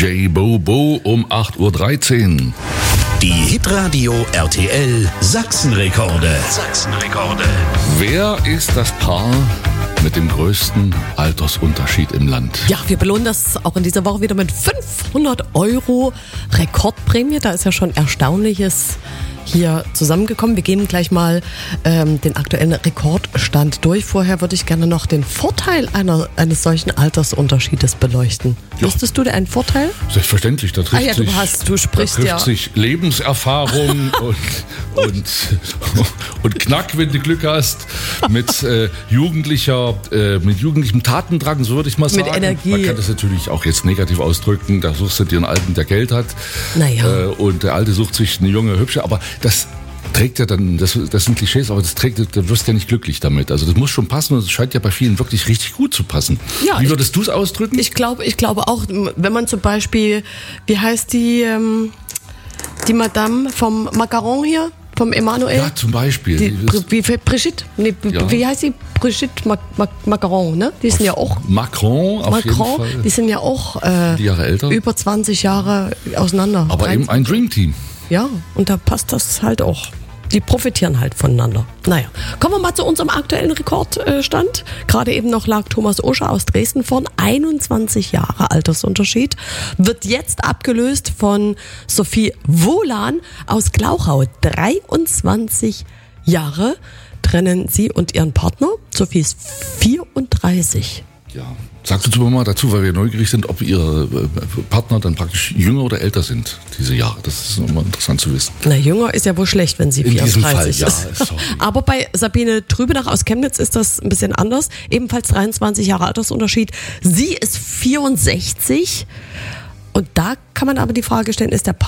DJ Bobo um 8.13 Uhr. Die Hitradio RTL Sachsenrekorde. Wer ist das Paar mit dem größten Altersunterschied im Land? Ja, wir belohnen das auch in dieser Woche wieder mit 500 € Rekordprämie. Da ist ja schon Erstaunliches hier zusammengekommen. Wir gehen gleich mal den aktuellen Rekordstand durch. Vorher würde ich gerne noch den Vorteil eines solchen Altersunterschiedes beleuchten. Ja. Wüsstest du dir einen Vorteil? Selbstverständlich, da trifft sich Lebenserfahrung und Knack, wenn du Glück hast, mit jugendlichem Tatendrang, so würde ich mal sagen. Mit Energie. Man kann das natürlich auch jetzt negativ ausdrücken, da suchst du dir einen Alten, der Geld hat, und der Alte sucht sich eine junge, hübsche, aber das trägt ja dann, das sind Klischees, aber da wirst du ja nicht glücklich damit. Also das muss schon passen und es scheint ja bei vielen wirklich richtig gut zu passen. Ja, wie würdest du es ausdrücken? Ich glaube auch, wenn man zum Beispiel, wie heißt die Madame vom Macaron hier? Vom Emanuel? Ja, zum Beispiel. Brigitte? Nee, Ja. Wie heißt die? Brigitte Macaron, ne? Die sind ja auch... Macron, auf jeden Fall. Die sind ja auch die Jahre älter. über 20 Jahre auseinander. Aber eben ein Dreamteam. Ja, und da passt das halt auch. Die profitieren halt voneinander. Naja, kommen wir mal zu unserem aktuellen Rekordstand. Gerade eben noch lag Thomas Uscher aus Dresden vorn. 21 Jahre Altersunterschied. Wird jetzt abgelöst von Sophie Wohlan aus Glauchau. 23 Jahre trennen sie und ihren Partner. Sophie ist 34. Ja. Sagst du mal dazu, weil wir neugierig sind, ob ihre Partner dann praktisch jünger oder älter sind, diese Jahre. Das ist nochmal interessant zu wissen. Na, jünger ist ja wohl schlecht, wenn sie 34 ist. Sorry. Aber bei Sabine Trübenach aus Chemnitz ist das ein bisschen anders. Ebenfalls 23 Jahre Altersunterschied. Sie ist 64. Und da kann man aber die Frage stellen, ist der